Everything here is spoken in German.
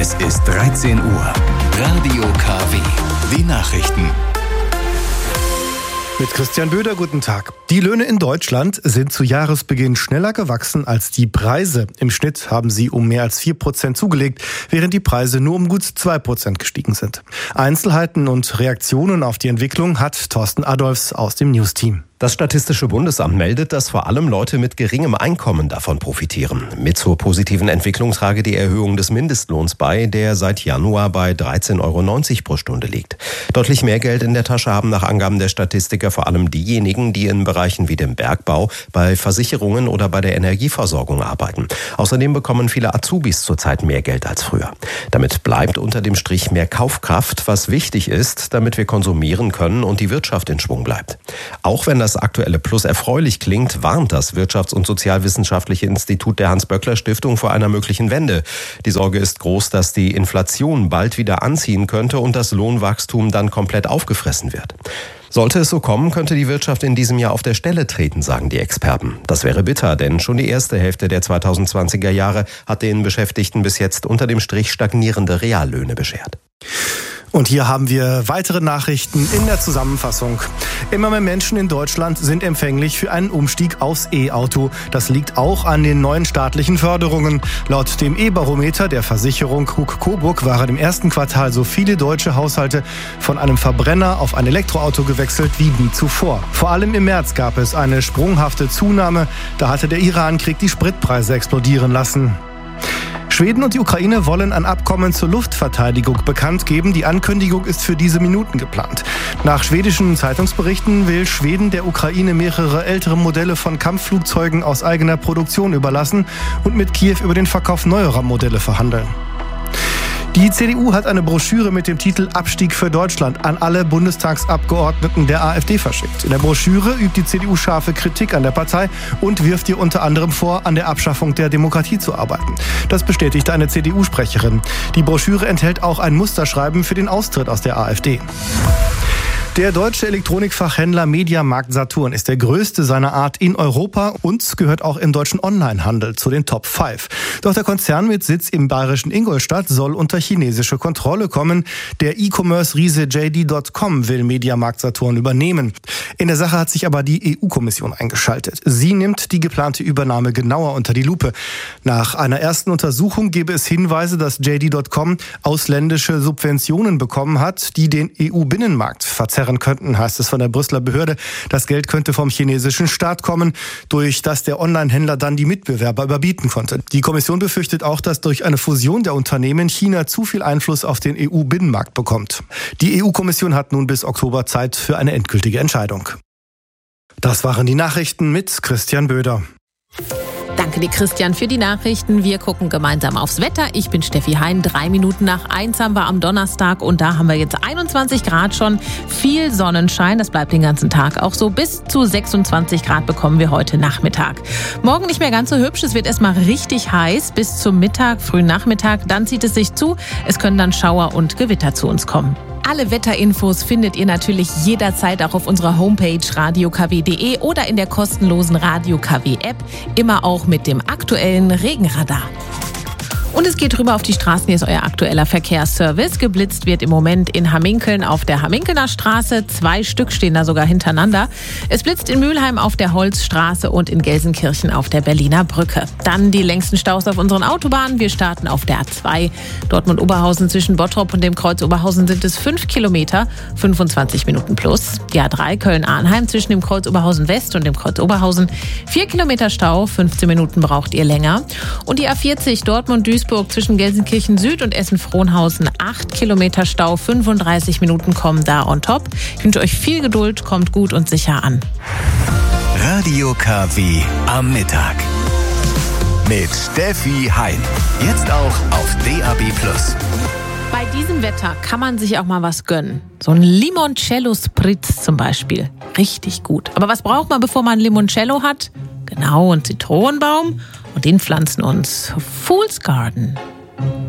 Es ist 13 Uhr. Radio KW. Die Nachrichten. Mit Christian Böder, guten Tag. Die Löhne in Deutschland sind zu Jahresbeginn schneller gewachsen als die Preise. Im Schnitt haben sie um mehr als 4% zugelegt, während die Preise nur um gut 2% gestiegen sind. Einzelheiten und Reaktionen auf die Entwicklung hat Thorsten Adolfs aus dem News-Team. Das Statistische Bundesamt meldet, dass vor allem Leute mit geringem Einkommen davon profitieren. Mit zur positiven Entwicklung trage die Erhöhung des Mindestlohns bei, der seit Januar bei 13,90 € pro Stunde liegt. Deutlich mehr Geld in der Tasche haben nach Angaben der Statistiker vor allem diejenigen, die in Bereichen wie dem Bergbau, bei Versicherungen oder bei der Energieversorgung arbeiten. Außerdem bekommen viele Azubis zurzeit mehr Geld als früher. Damit bleibt unter dem Strich mehr Kaufkraft, was wichtig ist, damit wir konsumieren können und die Wirtschaft in Schwung bleibt. Auch wenn das aktuelle Plus erfreulich klingt, warnt das Wirtschafts- und Sozialwissenschaftliche Institut der Hans-Böckler-Stiftung vor einer möglichen Wende. Die Sorge ist groß, dass die Inflation bald wieder anziehen könnte und das Lohnwachstum dann komplett aufgefressen wird. Sollte es so kommen, könnte die Wirtschaft in diesem Jahr auf der Stelle treten, sagen die Experten. Das wäre bitter, denn schon die erste Hälfte der 2020er Jahre hat den Beschäftigten bis jetzt unter dem Strich stagnierende Reallöhne beschert. Und hier haben wir weitere Nachrichten in der Zusammenfassung. Immer mehr Menschen in Deutschland sind empfänglich für einen Umstieg aufs E-Auto. Das liegt auch an den neuen staatlichen Förderungen. Laut dem E-Barometer der Versicherung Krug-Coburg waren im ersten Quartal so viele deutsche Haushalte von einem Verbrenner auf ein Elektroauto gewechselt wie nie zuvor. Vor allem im März gab es eine sprunghafte Zunahme. Da hatte der Irankrieg die Spritpreise explodieren lassen. Schweden und die Ukraine wollen ein Abkommen zur Luftverteidigung bekannt geben. Die Ankündigung ist für diese Minuten geplant. Nach schwedischen Zeitungsberichten will Schweden der Ukraine mehrere ältere Modelle von Kampfflugzeugen aus eigener Produktion überlassen und mit Kiew über den Verkauf neuerer Modelle verhandeln. Die CDU hat eine Broschüre mit dem Titel Abstieg für Deutschland an alle Bundestagsabgeordneten der AfD verschickt. In der Broschüre übt die CDU scharfe Kritik an der Partei und wirft ihr unter anderem vor, an der Abschaffung der Demokratie zu arbeiten. Das bestätigte eine CDU-Sprecherin. Die Broschüre enthält auch ein Musterschreiben für den Austritt aus der AfD. Der deutsche Elektronikfachhändler Mediamarkt Saturn ist der größte seiner Art in Europa und gehört auch im deutschen Onlinehandel zu den Top 5. Doch der Konzern mit Sitz im bayerischen Ingolstadt soll unter chinesische Kontrolle kommen. Der E-Commerce-Riese JD.com will Mediamarkt Saturn übernehmen. In der Sache hat sich aber die EU-Kommission eingeschaltet. Sie nimmt die geplante Übernahme genauer unter die Lupe. Nach einer ersten Untersuchung gebe es Hinweise, dass JD.com ausländische Subventionen bekommen hat, die den EU-Binnenmarkt verzerren könnten, heißt es von der Brüsseler Behörde. Das Geld könnte vom chinesischen Staat kommen, durch das der Online-Händler dann die Mitbewerber überbieten konnte. Die Kommission befürchtet auch, dass durch eine Fusion der Unternehmen China zu viel Einfluss auf den EU-Binnenmarkt bekommt. Die EU-Kommission hat nun bis Oktober Zeit für eine endgültige Entscheidung. Das waren die Nachrichten mit Christian Böder. Danke dir, Christian, für die Nachrichten. Wir gucken gemeinsam aufs Wetter. Ich bin Steffi Hein. 1:03 haben wir am Donnerstag und da haben wir jetzt 21 Grad schon. Viel Sonnenschein, das bleibt den ganzen Tag auch so. Bis zu 26 Grad bekommen wir heute Nachmittag. Morgen nicht mehr ganz so hübsch. Es wird erstmal richtig heiß bis zum Mittag, frühen Nachmittag. Dann zieht es sich zu. Es können dann Schauer und Gewitter zu uns kommen. Alle Wetterinfos findet ihr natürlich jederzeit auch auf unserer Homepage radiokw.de oder in der kostenlosen Radio KW App, immer auch mit dem aktuellen Regenradar. Und es geht rüber auf die Straßen. Hier ist euer aktueller Verkehrsservice. Geblitzt wird im Moment in Hamminkeln auf der Hamminkelner Straße. 2 Stück stehen da sogar hintereinander. Es blitzt in Mülheim auf der Holzstraße und in Gelsenkirchen auf der Berliner Brücke. Dann die längsten Staus auf unseren Autobahnen. Wir starten auf der A2. Dortmund-Oberhausen zwischen Bottrop und dem Kreuz Oberhausen sind es 5 Kilometer, 25 Minuten plus. Die A3 Köln-Arnheim zwischen dem Kreuz Oberhausen West und dem Kreuz Oberhausen 4 Kilometer Stau, 15 Minuten braucht ihr länger. Und die A40 Dortmund-Duisburg zwischen Gelsenkirchen Süd und Essen-Frohnhausen 8 Kilometer Stau, 35 Minuten kommen da on top. Ich wünsche euch viel Geduld, kommt gut und sicher an. Radio KW am Mittag. Mit Steffi Hein. Jetzt auch auf DAB+. Bei diesem Wetter kann man sich auch mal was gönnen. So ein Limoncello Spritz zum Beispiel. Richtig gut. Aber was braucht man, bevor man Limoncello hat? Genau, einen Zitronenbaum. Und den pflanzen uns Fool's Garden.